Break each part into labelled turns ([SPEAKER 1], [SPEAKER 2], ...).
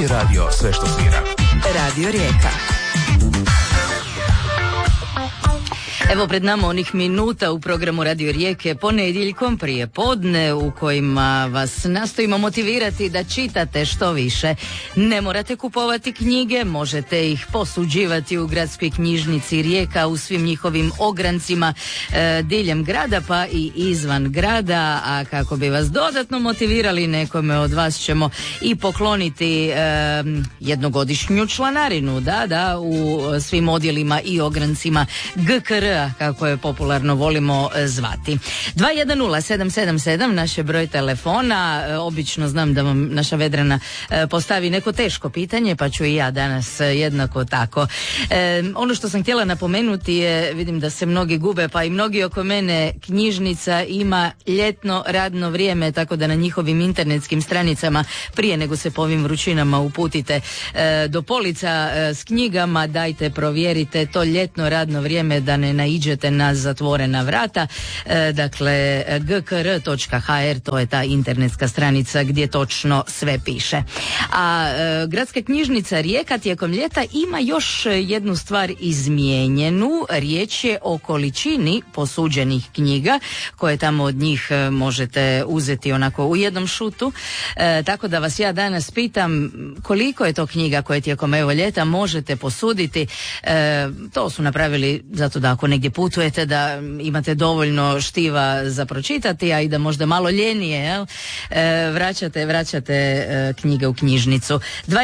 [SPEAKER 1] Nije radio sve što svira.
[SPEAKER 2] Radio Rijeka. Evo pred nama onih minuta u programu Radio Rijeke ponedjeljkom prije podne u kojima vas nastojimo motivirati da čitate što više. Ne morate kupovati knjige, možete ih posuđivati u gradskoj knjižnici Rijeka u svim njihovim ograncima diljem grada pa i izvan grada, a kako bi vas dodatno motivirali nekome od vas ćemo i pokloniti jednogodišnju članarinu, da, u svim odjelima i ograncima GKR, kako je popularno volimo zvati. 210777 naš je broj telefona. Obično znam da vam naša Vedrana postavi neko teško pitanje, pa ću i ja danas jednako tako. Ono što sam htjela napomenuti je, vidim da se mnogi gube, pa i mnogi oko mene, knjižnica ima ljetno radno vrijeme, tako da na njihovim internetskim stranicama prije nego se po ovim vrućinama uputite do polica s knjigama, dajte provjerite to ljetno radno vrijeme da ne naiđete na zatvorena vrata. Dakle, gkr.hr, to je ta internetska stranica gdje točno sve piše. A Gradska knjižnica Rijeka tijekom ljeta ima još jednu stvar izmijenjenu. Riječ je o količini posuđenih knjiga koje tamo od njih možete uzeti onako u jednom šutu. Tako da vas ja danas pitam koliko je to knjiga koje tijekom evo ljeta možete posuditi. To su napravili zato da ako negdje putujete da imate dovoljno štiva za pročitati, a i da možda malo ljenije vraćate knjige u knjižnicu.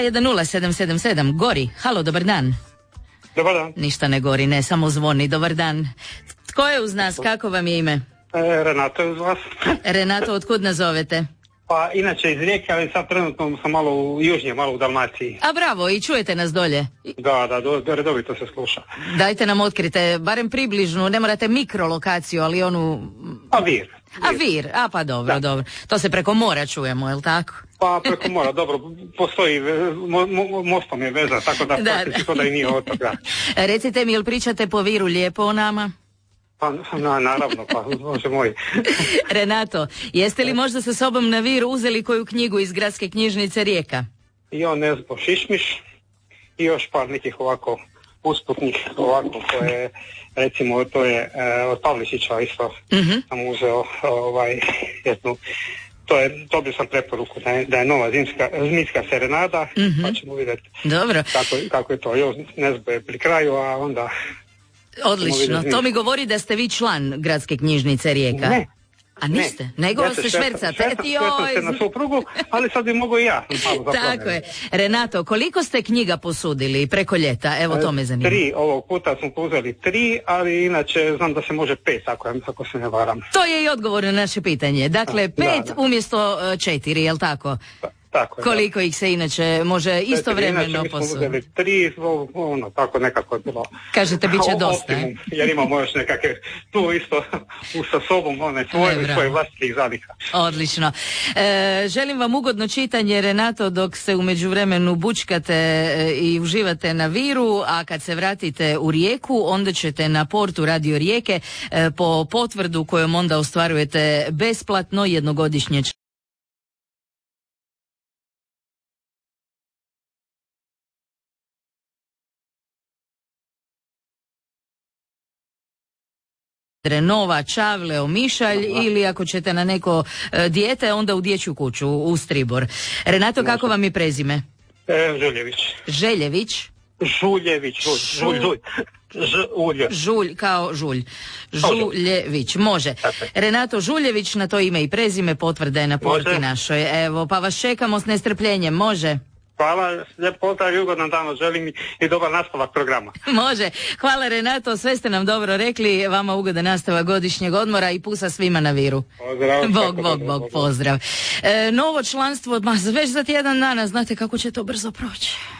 [SPEAKER 2] 210777 gori. Halo, dobar dan.
[SPEAKER 3] Dobar dan.
[SPEAKER 2] Ništa ne gori, ne, samo zvoni. Dobar dan. Tko je uz nas? Kako vam je ime?
[SPEAKER 3] Renato je uz vas.
[SPEAKER 2] Renato, otkud nas zovete?
[SPEAKER 3] Pa inače iz Rijeke, ali sad trenutno sam malo u južnije, malo u Dalmaciji.
[SPEAKER 2] A bravo, i čujete nas dolje?
[SPEAKER 3] Da, redovito se sluša.
[SPEAKER 2] Dajte nam otkrite, barem približnu, ne morate mikrolokaciju, ali onu... Vir, pa dobro. To se preko mora čujemo, je li tako?
[SPEAKER 3] Pa preko mora, dobro, postoji, mostom je veza, tako da to da i nije otok, da.
[SPEAKER 2] Recite mi, jel pričate po Viru lijepo o nama?
[SPEAKER 3] Pa naravno, pa Bože moj.
[SPEAKER 2] Renato, jeste li možda sa sobom na Vir uzeli koju knjigu iz Gradske knjižnice Rijeka?
[SPEAKER 3] I on Nezbo Šišmiš i još par nekih ovako usputnih ovako koje, recimo to je od Pavlišića isto sam uzeo jednu. To bi sam preporuku da je nova zimska serenada, pa ćemo vidjeti.
[SPEAKER 2] Dobro.
[SPEAKER 3] Kako je to. Još Nezbo je pri kraju, a onda...
[SPEAKER 2] Odlično, to mi govori da ste vi član Gradske knjižnice Rijeka.
[SPEAKER 3] Ne.
[SPEAKER 2] A niste? Nego
[SPEAKER 3] ja
[SPEAKER 2] se švercate.
[SPEAKER 3] Švercam se na suprugu, ali sad bi mogu i ja.
[SPEAKER 2] Tako je. Renato, koliko ste knjiga posudili preko ljeta? Evo to me zanima.
[SPEAKER 3] 3, ovog puta smo uzeli 3, ali inače znam da se može 5, ako se ne varam.
[SPEAKER 2] To je i odgovor na naše pitanje. Dakle, 5 umjesto 4, je li tako?
[SPEAKER 3] Tako je.
[SPEAKER 2] Koliko ih se inače može istovremeno posuditi?
[SPEAKER 3] Inače mi smo uzeli 3, tako nekako je bilo.
[SPEAKER 2] Kažete, bit će dosta.
[SPEAKER 3] Jer imamo još nekakve tu isto sa sobom, svoje vlastitih zaliha.
[SPEAKER 2] Odlično. Želim vam ugodno čitanje, Renato, dok se u međuvremenu bučkate i uživate na Viru, a kad se vratite u Rijeku, onda ćete na portu Radio Rijeke po potvrdu kojom onda ostvarujete besplatno jednogodišnje Nova, Čavle, Omišalj ili ako ćete na neko dijete, onda u dječju kuću, u Stribor. Renato, kako vam je prezime?
[SPEAKER 3] Žuljević.
[SPEAKER 2] Željević?
[SPEAKER 3] Žuljević,
[SPEAKER 2] Žulj, kao žulj. Žuljević, može. Renato Žuljević, na to ime i prezime, potvrda je na porti našoj. Evo, pa vas čekamo s nestrpljenjem, može?
[SPEAKER 3] Hvala, lijep pozdrav i ugodan dan, želim i dobar nastavak programa.
[SPEAKER 2] Može, hvala Renato, sve ste nam dobro rekli, vama ugodan nastavak godišnjeg odmora i pusa svima na Viru.
[SPEAKER 3] Pozdrav.
[SPEAKER 2] Bog, pozdrav. Novo članstvo, već za tjedan dana, znate kako će to brzo proći.